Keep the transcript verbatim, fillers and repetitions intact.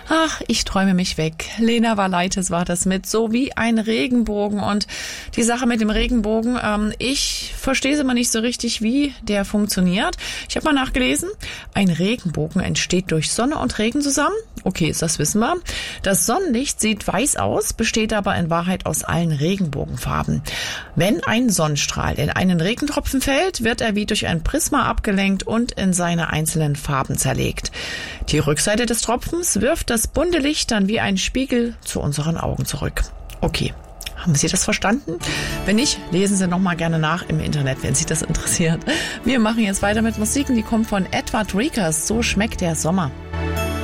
Ach, ich träume mich weg. Lena Valaitis war das mit So wie ein Regenbogen. Und die Sache mit dem Regenbogen, ähm, ich verstehe es immer nicht so richtig, wie der funktioniert. Ich habe mal nachgelesen, ein Regenbogen entsteht durch Sonne und Regen zusammen. Okay, das wissen wir. Das Sonnenlicht sieht weiß aus, besteht aber in Wahrheit aus allen Regenbogenfarben. Wenn ein Sonnenstrahl in einen Regentropfen fällt, wird er wie durch ein Prisma abgelenkt und in seine einzelnen Farben zerlegt. Die Rückseite des Tropfens wirft das bunte Licht dann wie ein Spiegel zu unseren Augen zurück. Okay, haben Sie das verstanden? Wenn nicht, lesen Sie noch mal gerne nach im Internet, wenn Sie das interessiert. Wir machen jetzt weiter mit Musiken, die kommt von Edward Riekers. So schmeckt der Sommer.